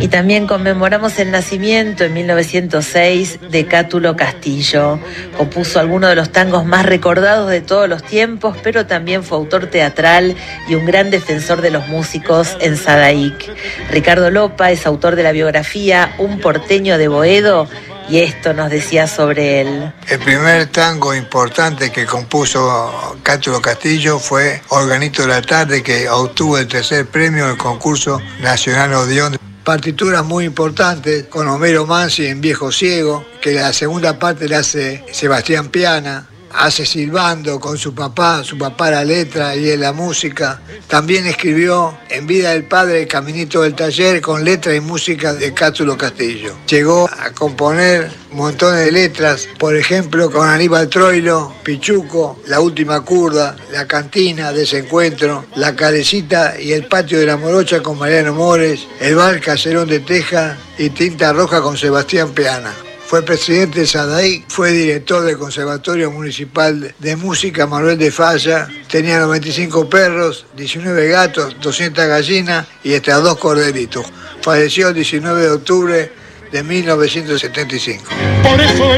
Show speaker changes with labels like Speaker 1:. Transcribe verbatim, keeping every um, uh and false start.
Speaker 1: Y también conmemoramos el nacimiento en mil novecientos seis de Cátulo Castillo. Compuso algunos de los tangos más recordados de todos los tiempos, pero también fue autor teatral y un gran defensor de los músicos en Sadaic. Ricardo Lopa es autor de la biografía Un porteño de Boedo, y esto nos decía sobre él.
Speaker 2: El primer tango importante que compuso Cátulo Castillo fue Organito de la Tarde, que obtuvo el tercer premio del concurso nacional Odeón. Partituras muy importantes con Homero Mansi en Viejo Ciego, que la segunda parte la hace Sebastián Piana. Hace silbando con su papá, su papá la letra y él la música. También escribió En vida del padre, Caminito del taller, con letra y música de Cátulo Castillo. Llegó a componer montones de letras, por ejemplo con Aníbal Troilo, Pichuco, La última curda, La cantina, Desencuentro, La carecita y El patio de la morocha con Mariano Mores, El bar Caserón de Teja y Tinta roja con Sebastián Piana. Fue presidente de Sadaic, fue director del Conservatorio Municipal de Música Manuel de Falla, tenía noventa y cinco perros, diecinueve gatos, doscientas gallinas y hasta dos corderitos. Falleció el diecinueve de octubre de mil novecientos setenta y cinco. Por eso